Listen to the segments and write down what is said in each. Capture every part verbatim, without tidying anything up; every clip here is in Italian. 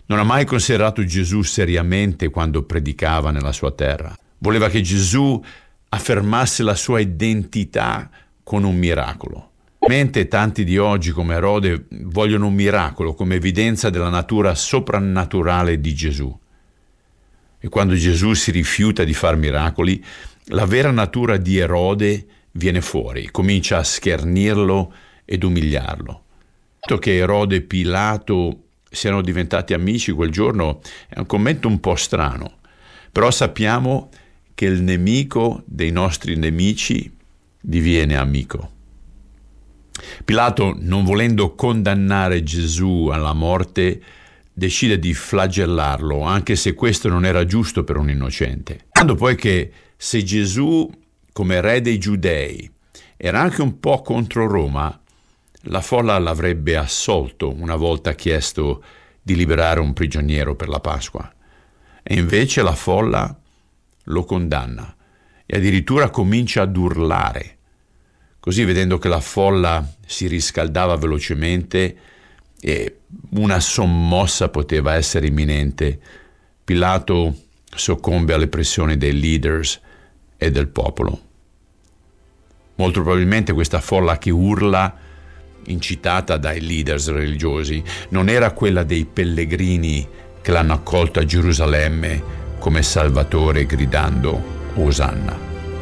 Non ha mai considerato Gesù seriamente quando predicava nella sua terra. Voleva che Gesù affermasse la sua identità con un miracolo. Mentre tanti di oggi come Erode vogliono un miracolo come evidenza della natura soprannaturale di Gesù. E quando Gesù si rifiuta di far miracoli, la vera natura di Erode viene fuori, comincia a schernirlo ed umiliarlo. Che Erode e Pilato siano diventati amici quel giorno è un commento un po' strano, però sappiamo che il nemico dei nostri nemici diviene amico. Pilato, non volendo condannare Gesù alla morte, decide di flagellarlo, anche se questo non era giusto per un innocente. Quando poi che se Gesù, come re dei Giudei, era anche un po' contro Roma, la folla l'avrebbe assolto una volta chiesto di liberare un prigioniero per la Pasqua. E invece la folla lo condanna e addirittura comincia ad urlare. Così, vedendo che la folla si riscaldava velocemente e una sommossa poteva essere imminente, Pilato soccombe alle pressioni dei leaders e del popolo. Molto probabilmente questa folla che urla, incitata dai leaders religiosi, non era quella dei pellegrini che l'hanno accolto a Gerusalemme come Salvatore gridando Osanna.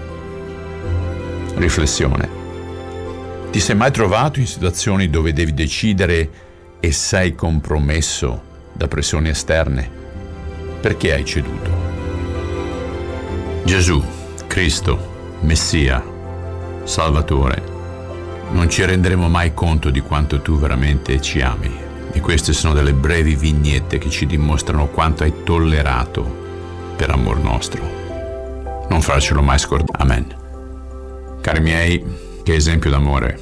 Riflessione. Ti sei mai trovato in situazioni dove devi decidere e sei compromesso da pressioni esterne? Perché hai ceduto? Gesù, Cristo, Messia, Salvatore, non ci renderemo mai conto di quanto tu veramente ci ami. E queste sono delle brevi vignette che ci dimostrano quanto hai tollerato per amor nostro. Non farcelo mai scordare. Amen. Cari miei, che esempio d'amore.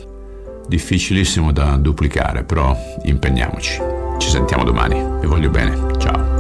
Difficilissimo da duplicare, però impegniamoci. Ci sentiamo domani. Vi voglio bene. Ciao.